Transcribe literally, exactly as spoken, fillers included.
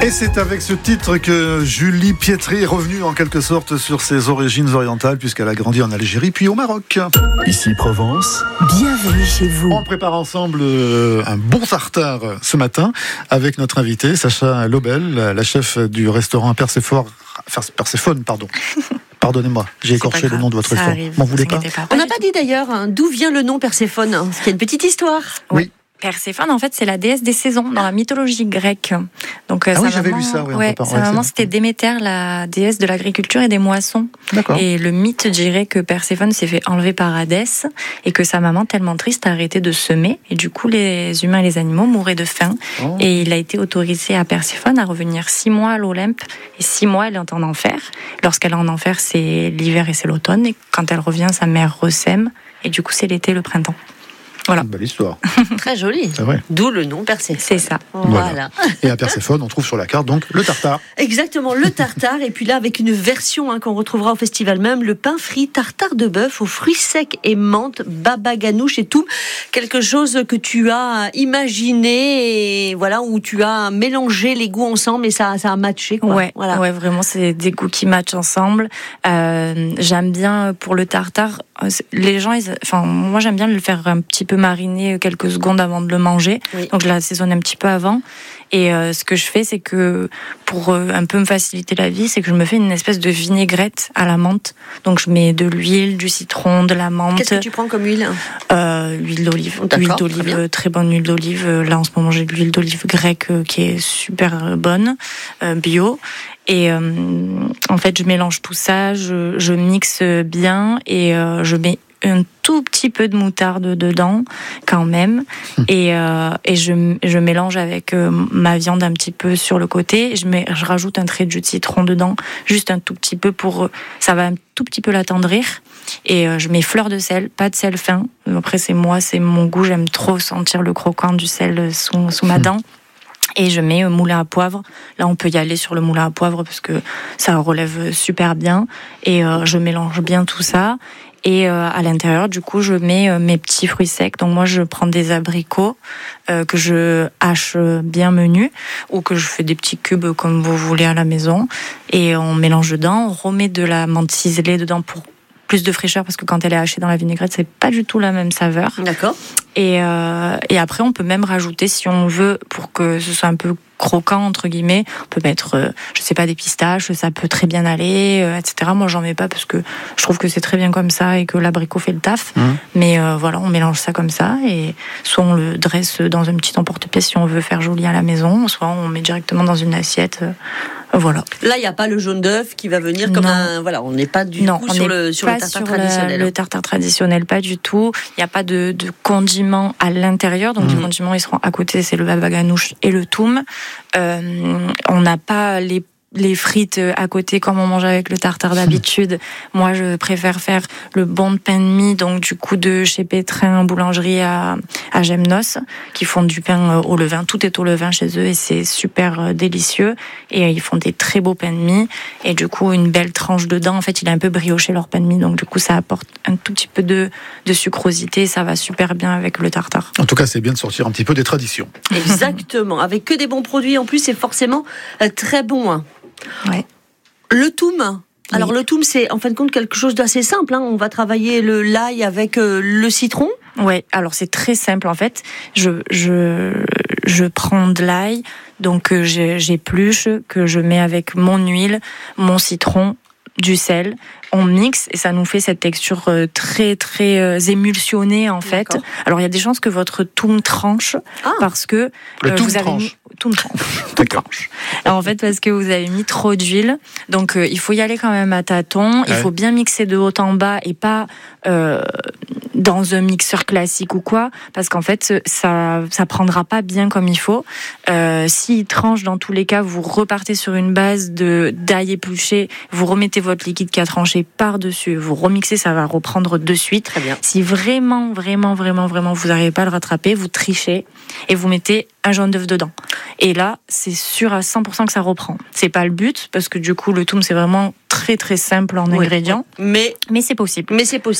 Et c'est avec ce titre que Julie Pietri est revenue en quelque sorte sur ses origines orientales, puisqu'elle a grandi en Algérie puis au Maroc. Ici Provence. Bienvenue chez vous. On prépare ensemble un bon tartare ce matin avec notre invitée Sacha Lobel, la chef du restaurant Perséphone. Perséphone, pardon. Pardonnez-moi, j'ai écorché le nom de votre restaurant. M'en voulez pas, pas On n'a pas dit d'ailleurs hein, d'où vient le nom Perséphone, hein, parce qu'il y a une petite histoire. Oui. Perséphone, en fait, c'est la déesse des saisons dans la mythologie grecque. Donc, ah sa oui, j'avais maman, vu ça. Oui, ouais, sa ouais, maman, c'était Déméter, la déesse de l'agriculture et des moissons. D'accord. Et le mythe dirait que Perséphone s'est fait enlever par Hadès et que sa maman, tellement triste, a arrêté de semer. Et du coup, les humains et les animaux mouraient de faim. Oh. Et il a été autorisé à Perséphone à revenir six mois à l'Olympe. Et six mois, elle est en enfer. Lorsqu'elle est en enfer, c'est l'hiver et c'est l'automne. Et quand elle revient, sa mère ressème. Et du coup, c'est l'été, le printemps. Voilà. Une belle histoire. Très jolie. C'est vrai. D'où le nom Perséphone. C'est ça. Voilà. voilà. Et à Perséphone, on trouve sur la carte donc le tartare. Exactement, le tartare. Et puis là, avec une version hein, qu'on retrouvera au festival même, le pain frit tartare de bœuf aux fruits secs et menthe, baba ganoush et tout. Quelque chose que tu as imaginé et voilà, où tu as mélangé les goûts ensemble et ça, ça a matché. Quoi. Ouais, voilà. ouais, vraiment, c'est des goûts qui matchent ensemble. Euh, j'aime bien pour le tartare. Les gens, ils, enfin, moi j'aime bien le faire un petit peu mariner quelques secondes avant de le manger. Oui. Donc je l'assaisonne un petit peu avant. Et euh, ce que je fais, c'est que pour euh, un peu me faciliter la vie, c'est que je me fais une espèce de vinaigrette à la menthe. Donc je mets de l'huile, du citron, de la menthe. Qu'est-ce que tu prends comme huile ? euh, Huile d'olive. D'accord, huile d'olive, très, très bonne huile d'olive. Là en ce moment, j'ai de l'huile d'olive grecque euh, qui est super bonne, euh, bio. Et euh, en fait, je mélange tout ça, je, je mixe bien et euh, je mets un tout petit peu de moutarde dedans quand même et, euh, et je, je mélange avec euh, ma viande un petit peu sur le côté. Je, mets, je rajoute un trait de jus de citron dedans, juste un tout petit peu pour... Ça va un tout petit peu l'attendrir. Et euh, je mets fleur de sel, pas de sel fin. Après, c'est moi, c'est mon goût. J'aime trop sentir le croquant du sel sous, sous ma dent. Et je mets moulin à poivre. Là, on peut y aller sur le moulin à poivre parce que ça relève super bien. Et euh, je mélange bien tout ça. Et euh, à l'intérieur, du coup, je mets euh, mes petits fruits secs. Donc moi, je prends des abricots euh, que je hache bien menus ou que je fais des petits cubes comme vous voulez à la maison. Et on mélange dedans. On remet de la menthe ciselée dedans pour plus de fraîcheur parce que quand elle est hachée dans la vinaigrette, c'est pas du tout la même saveur. D'accord. Et, euh, et après, on peut même rajouter, si on veut, pour que ce soit un peu croquant, entre guillemets, on peut mettre, euh, je sais pas, des pistaches, ça peut très bien aller, euh, et cetera. Moi, j'en mets pas parce que je trouve que c'est très bien comme ça et que l'abricot fait le taf. Mmh. Mais euh, voilà, on mélange ça comme ça et soit on le dresse dans un petit emporte-pièce si on veut faire joli à la maison, soit on met directement dans une assiette. Euh, Voilà. Là, il n'y a pas le jaune d'œuf qui va venir comme non. un. Voilà, on n'est pas du non, tout sur le, sur le tartare sur traditionnel. Le, le tartare traditionnel, pas du tout. Il n'y a pas de, de condiments à l'intérieur. Donc, mmh. les condiments, ils seront à côté. C'est le baba ganoush et le toum. Euh, on n'a pas les les frites à côté comme on mange avec le tartare d'habitude. Moi, je préfère faire le bon de pain de mie, donc du coup de chez Pétrin boulangerie à, à Gemnos, qui font du pain au levain. Tout est au levain chez eux et c'est super délicieux. Et ils font des très beaux pains de mie et du coup une belle tranche dedans. En fait, il est un peu brioché leur pain de mie, donc du coup ça apporte un tout petit peu de, de sucrosité. Ça va super bien avec le tartare. En tout cas, c'est bien de sortir un petit peu des traditions. Exactement. Avec que des bons produits en plus, c'est forcément très bon. Ouais. Le toum. Alors oui. le toum, c'est en fin de compte quelque chose d'assez simple. Hein. On va travailler le l'ail avec euh, le citron. Ouais. Alors c'est très simple en fait. Je je je prends de l'ail, donc euh, j'épluche, que je mets avec mon huile, mon citron, du sel. On mixe et ça nous fait cette texture très très euh, émulsionnée en fait. D'accord. Alors il y a des chances que votre toum tranche ah. parce que le euh, toum vous avez tranche. mis toum tranche. D'accord. Alors, en fait parce que vous avez mis trop d'huile, donc euh, il faut y aller quand même à tâtons. Ouais. Il faut bien mixer de haut en bas et pas euh, dans un mixeur classique ou quoi, parce qu'en fait ça ça prendra pas bien comme il faut. Euh, s'il tranche dans tous les cas, vous repartez sur une base de d'ail épluché, vous remettez votre liquide qui a tranché par-dessus, vous remixez, ça va reprendre de suite. Très bien. Si vraiment, vraiment, vraiment, vraiment, vous n'arrivez pas à le rattraper, vous trichez et vous mettez un jaune d'œuf dedans. Et là, c'est sûr à cent pour cent que ça reprend. C'est pas le but, parce que du coup, le toum, c'est vraiment très, très simple en oui. ingrédients. Mais, mais c'est possible. Mais c'est possible.